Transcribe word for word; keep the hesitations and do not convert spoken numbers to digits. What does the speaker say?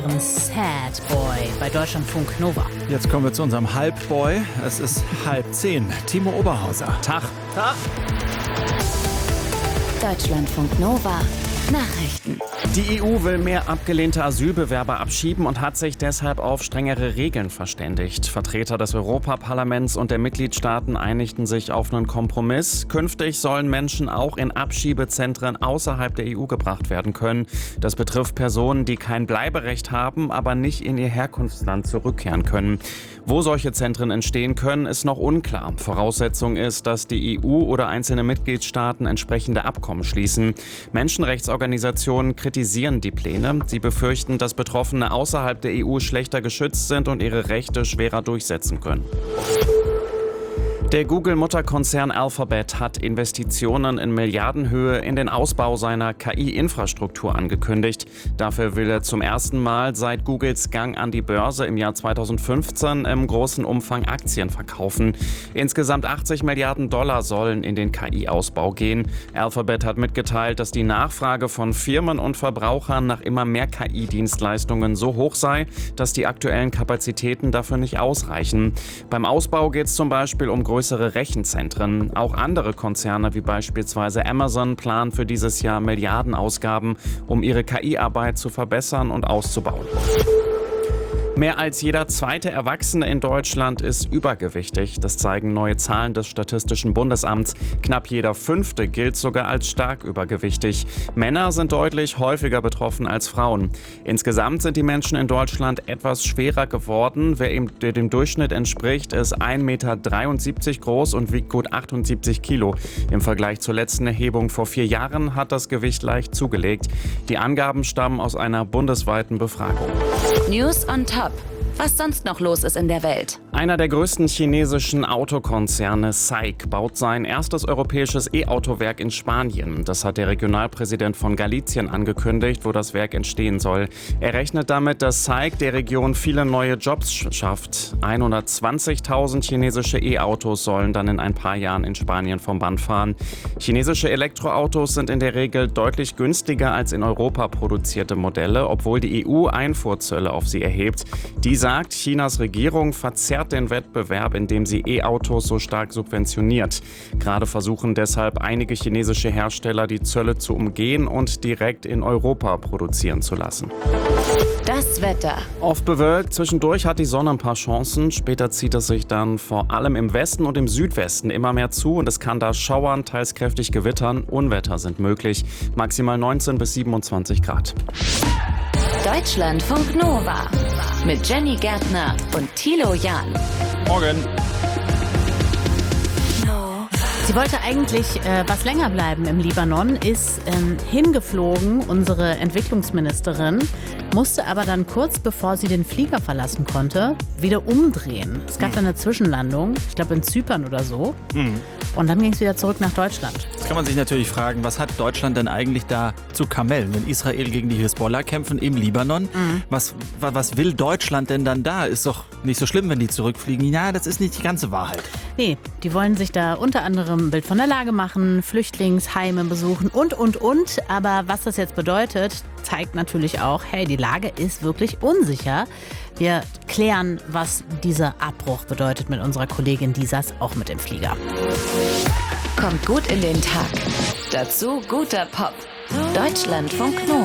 Sad Boy bei Deutschlandfunk Nova. Jetzt kommen wir zu unserem Halbboy. Es ist halb zehn. Timo Oberhauser. Tag. Tag. Deutschlandfunk Nova. Nachrichten. Die E U will mehr abgelehnte Asylbewerber abschieben und hat sich deshalb auf strengere Regeln verständigt. Vertreter des Europaparlaments und der Mitgliedstaaten einigten sich auf einen Kompromiss. Künftig sollen Menschen auch in Abschiebezentren außerhalb der E U gebracht werden können. Das betrifft Personen, die kein Bleiberecht haben, aber nicht in ihr Herkunftsland zurückkehren können. Wo solche Zentren entstehen können, ist noch unklar. Voraussetzung ist, dass die E U oder einzelne Mitgliedstaaten entsprechende Abkommen schließen. Menschenrechtsorganisationen kritisieren die Pläne. Sie befürchten, dass Betroffene außerhalb der E U schlechter geschützt sind und ihre Rechte schwerer durchsetzen können. Der Google-Mutterkonzern Alphabet hat Investitionen in Milliardenhöhe in den Ausbau seiner K I-Infrastruktur angekündigt. Dafür will er zum ersten Mal seit Googles Gang an die Börse im Jahr zweitausendfünfzehn im großen Umfang Aktien verkaufen. Insgesamt achtzig Milliarden Dollar sollen in den K I-Ausbau gehen. Alphabet hat mitgeteilt, dass die Nachfrage von Firmen und Verbrauchern nach immer mehr K I-Dienstleistungen so hoch sei, dass die aktuellen Kapazitäten dafür nicht ausreichen. Beim Ausbau geht es zum Beispiel um größere Rechenzentren. Auch andere Konzerne wie beispielsweise Amazon planen für dieses Jahr Milliardenausgaben, um ihre K I-Arbeit zu verbessern und auszubauen. Mehr als jeder zweite Erwachsene in Deutschland ist übergewichtig. Das zeigen neue Zahlen des Statistischen Bundesamts. Knapp jeder Fünfte gilt sogar als stark übergewichtig. Männer sind deutlich häufiger betroffen als Frauen. Insgesamt sind die Menschen in Deutschland etwas schwerer geworden. Wer dem Durchschnitt entspricht, ist ein Meter dreiundsiebzig groß und wiegt gut achtundsiebzig Kilo. Im Vergleich zur letzten Erhebung vor vier Jahren hat das Gewicht leicht zugelegt. Die Angaben stammen aus einer bundesweiten Befragung. News on Top. Was sonst noch los ist in der Welt. Einer der größten chinesischen Autokonzerne, S A I C, baut sein erstes europäisches E-Auto-Werk in Spanien. Das hat der Regionalpräsident von Galicien angekündigt, wo das Werk entstehen soll. Er rechnet damit, dass S A I C der Region viele neue Jobs schafft. hundertzwanzigtausend chinesische E-Autos sollen dann in ein paar Jahren in Spanien vom Band fahren. Chinesische Elektroautos sind in der Regel deutlich günstiger als in Europa produzierte Modelle, obwohl die E U Einfuhrzölle auf sie erhebt. Die sagt, Chinas Regierung verzerrt den Wettbewerb, indem sie E-Autos so stark subventioniert. Gerade versuchen deshalb einige chinesische Hersteller, die Zölle zu umgehen und direkt in Europa produzieren zu lassen. Das Wetter. Oft bewölkt, zwischendurch hat die Sonne ein paar Chancen. Später zieht es sich dann vor allem im Westen und im Südwesten immer mehr zu und es kann da schauern, teils kräftig gewittern. Unwetter sind möglich. Maximal neunzehn bis siebenundzwanzig Grad. Deutschlandfunk Nova mit Jenny Gärtner und Thilo Jahn. Morgen. Sie wollte eigentlich äh, was länger bleiben im Libanon, ist ähm, hingeflogen, unsere Entwicklungsministerin, musste aber dann kurz bevor sie den Flieger verlassen konnte, wieder umdrehen. Es gab dann eine Zwischenlandung, ich glaube in Zypern oder so. Mhm. Und dann ging es wieder zurück nach Deutschland. Jetzt kann man sich natürlich fragen, was hat Deutschland denn eigentlich da zu kamellen, wenn Israel gegen die Hisbollah kämpfen im Libanon? Mhm. Was, was will Deutschland denn dann da? Ist doch nicht so schlimm, wenn die zurückfliegen. Ja, das ist nicht die ganze Wahrheit. Nee, die wollen sich da unter anderem ein Bild von der Lage machen, Flüchtlingsheime besuchen und, und, und. Aber was das jetzt bedeutet, zeigt natürlich auch, hey, die Lage ist wirklich unsicher. Wir klären, was dieser Abbruch bedeutet mit unserer Kollegin, die saß auch mit dem Flieger. Kommt gut in den Tag. Dazu guter Pop. Deutschlandfunk Nova.